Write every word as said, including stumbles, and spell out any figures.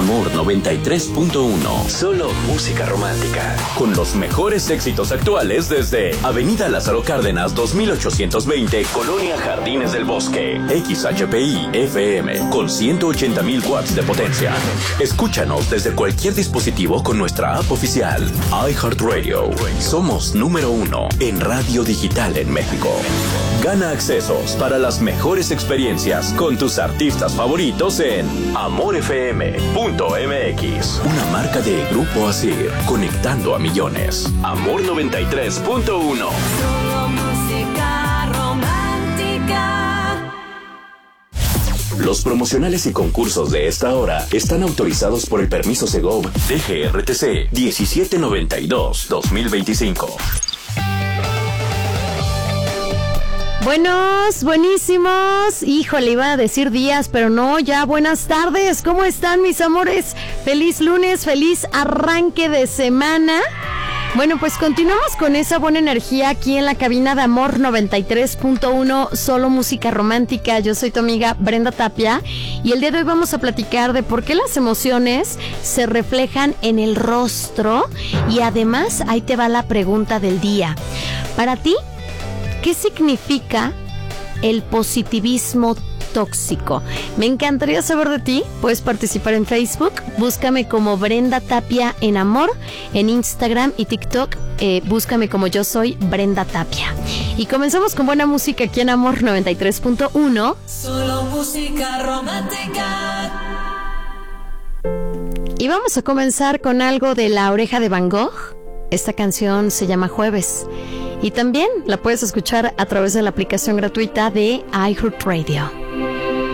Amor noventa y tres punto uno. Solo música romántica. Con los mejores éxitos actuales desde Avenida Lázaro Cárdenas dos mil ochocientos veinte, Colonia Jardines del Bosque. X H P I F M con ciento ochenta mil watts de potencia. Escúchanos desde cualquier dispositivo con nuestra app oficial. iHeartRadio. Somos número uno en radio digital en México. Gana accesos para las mejores experiencias con tus artistas favoritos en amor f m punto m x. Una marca de Grupo Asir, conectando a millones. Amor noventa y tres punto uno. Solo música romántica. Los promocionales y concursos de esta hora están autorizados por el permiso Segov D G R T C diecisiete noventa y dos dos mil veinticinco. Buenos, buenísimos. Híjole, iba a decir días, pero no, ya buenas tardes. ¿Cómo están, mis amores? Feliz lunes, feliz arranque de semana. Bueno, pues continuamos con esa buena energía aquí en la cabina de Amor noventa y tres punto uno, solo música romántica. Yo soy tu amiga Brenda Tapia y el día de hoy vamos a platicar de por qué las emociones se reflejan en el rostro y además ahí te va la pregunta del día. Para ti, ¿qué significa el positivismo tóxico? Me encantaría saber de ti. Puedes participar en Facebook. Búscame como Brenda Tapia en Amor. En Instagram y TikTok, eh, búscame como yo soy Brenda Tapia. Y comenzamos con buena música aquí en Amor noventa y tres punto uno. Solo música romántica. Y vamos a comenzar con algo de La Oreja de Van Gogh. Esta canción se llama Jueves. Y también la puedes escuchar a través de la aplicación gratuita de iHeartRadio.